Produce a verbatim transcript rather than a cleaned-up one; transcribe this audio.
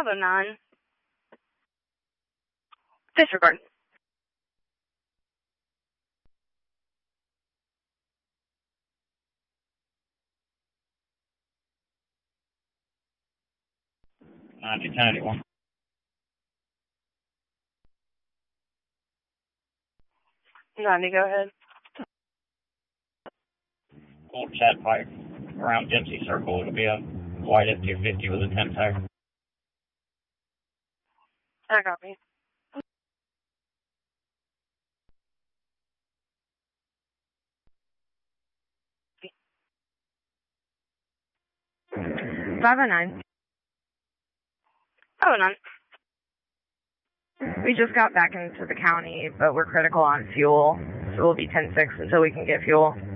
five oh nine. Disregard. ninety, ten eighty-one. ninety, go ahead. Old chat pipe around Gypsy Circle. It'll be a white F two fifty with a temp tire. I copy. five oh nine. five oh nine. We just got back into the county, but we're critical on fuel, so we'll be ten six until we can get fuel.